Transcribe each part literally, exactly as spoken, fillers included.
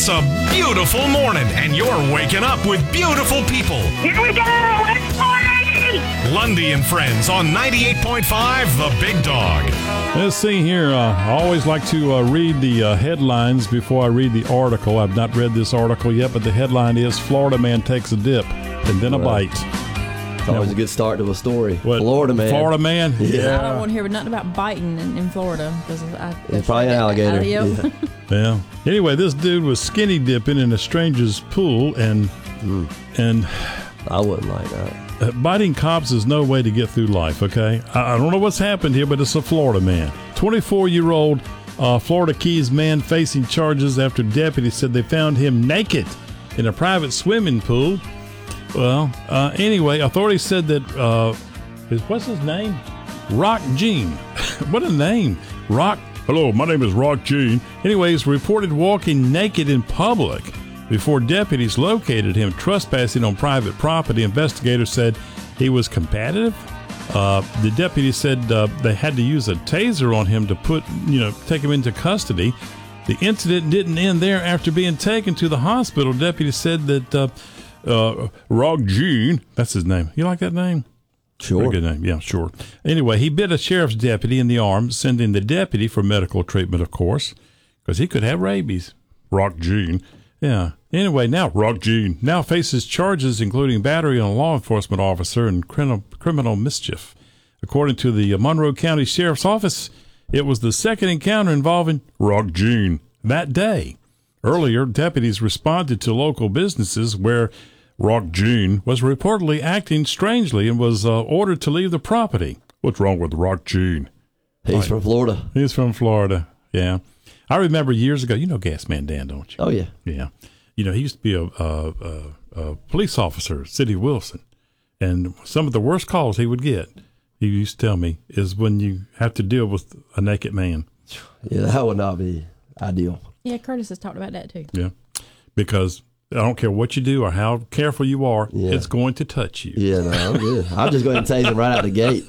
It's a beautiful morning, and you're waking up with beautiful people. Here we go! It's party! Lundy and Friends on ninety-eight point five, The Big Dog. Let's see here. Uh, I always like to uh, read the uh, headlines before I read the article. I've not read this article yet, but the headline is Florida man takes a dip and then a Well, bite. It's always a good start to a story. What, Florida man. Florida man? Yeah. I don't want to hear nothing about biting in, in Florida because I. It's probably an alligator. Uh, yep. Yeah. Yeah. Anyway, this dude was skinny dipping in a stranger's pool, and Mm. and I wouldn't like that. uh, biting cops is no way to get through life. Okay, I, I don't know what's happened here, but it's a Florida man, twenty-four-year-old uh, Florida Keys man facing charges after deputies said they found him naked in a private swimming pool. Well, uh, anyway, authorities said that uh, his, what's his name? Rock Gene. What a name, Rock. Hello, my name is Rock Gene. Anyways, reported walking naked in public before deputies located him trespassing on private property. Investigators said he was combative. Uh, the deputy said uh, they had to use a taser on him to put, you know, take him into custody. The incident didn't end there. After being taken to the hospital, deputies said that uh, uh, Rock Gene, that's his name. You like that name? Sure. Pretty good name. Yeah, sure. Anyway, he bit a sheriff's deputy in the arm, sending the deputy for medical treatment, of course, because he could have rabies. Rock Gene. Yeah. Anyway, now Rock Gene now faces charges including battery on a law enforcement officer and criminal, criminal mischief. According to the Monroe County Sheriff's Office, it was the second encounter involving Rock Gene that day. Earlier, deputies responded to local businesses where Rock Gene was reportedly acting strangely and was uh, ordered to leave the property. What's wrong with Rock Gene? He's Right. from Florida. He's from Florida. Yeah. I remember years ago, you know Gas Man Dan, don't you? Oh, yeah. Yeah. You know, he used to be a, a, a, a police officer, City of Wilson. And some of the worst calls he would get, he used to tell me, is when you have to deal with a naked man. Yeah, that would not be ideal. Yeah, Curtis has talked about that too. Yeah. Because I don't care what you do or how careful you are, Yeah. it's going to touch you. Yeah, no, I'm good. I'll just go ahead and tase him right out the gate.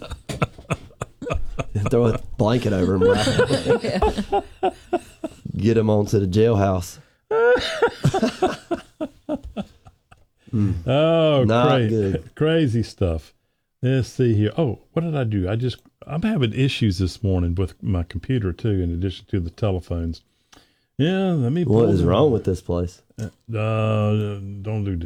And throw a blanket over him. Right? Get him onto the jailhouse. mm. Oh, Not cra- good. crazy stuff. Let's see here. Oh, what did I do? I just, I'm having issues this morning with my computer too, in addition to the telephones. Yeah, let me. What pull is them. wrong with this place? Uh, don't do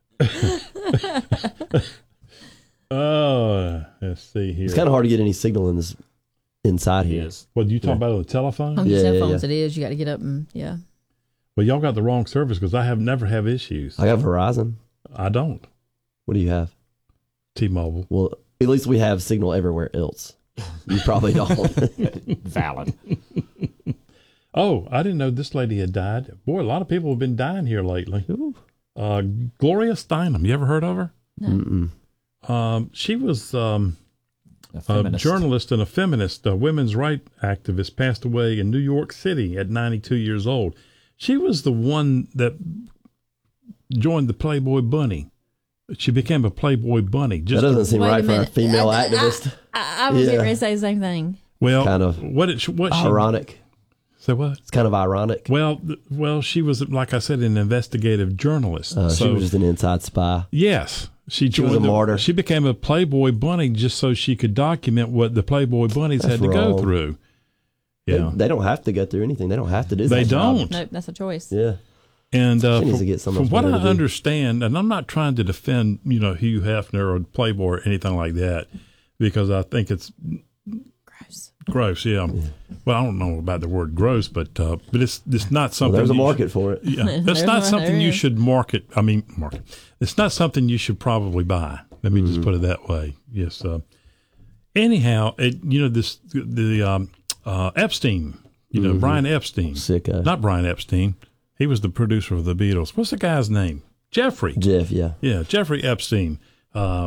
that. Oh, let's see here. It's kind of hard to get any signal in this inside here. Yes. What you talking Yeah. about on the telephone? On your Yeah, cell yeah, phones, yeah. it is. You got to get up and yeah. Well, y'all got the wrong service because I have never have issues. I got Verizon. I don't. What do you have? T-Mobile. Well, at least we have signal everywhere else. You probably don't. Valid. Oh, I didn't know this lady had died. Boy, a lot of people have been dying here lately. Ooh. Uh, Gloria Steinem. You ever heard of her? Mm-mm. Um, she was um, A a feminist. journalist and a feminist, a women's rights activist, passed away in New York City at ninety-two years old. She was the one that joined the Playboy Bunny. She became a Playboy Bunny. That Just doesn't seem Wait a right for a minute. female I- I- activist. I, I was Yeah. getting ready to say the same thing. well, kind of what it what she ironic. say what? It's kind of ironic. Well, th- well, she was like I said, an investigative journalist. Uh, so she was just an inside spy. yes, she She joined was a the- martyr. She became a Playboy Bunny just so she could document what the Playboy Bunnies That's had to go wrong. through. They- Yeah, They, don't have to go through anything. They don't have to do they that job. don't. Nope, that's a choice. Yeah. And uh, She needs from, to get some from else what better I to do. understand, and I'm not trying to defend, you know, Hugh Hefner or Playboy or anything like that, because I think it's Gross. gross. Yeah. Well, I don't know about the word gross, but uh, but it's it's not Well, something. there's a you market should- for it. Yeah, that's There's not one, something there you is. should market. I mean, market. It's not something you should probably buy. Let me Mm-hmm. just put it that way. Yes. Uh, anyhow, it, you know this the um, uh, Epstein. You know Mm-hmm. Brian Epstein. Sicko. Not Brian Epstein. He was the producer of the Beatles. What's the guy's name? Jeffrey. Jeff, yeah. Yeah, Jeffrey Epstein. Uh,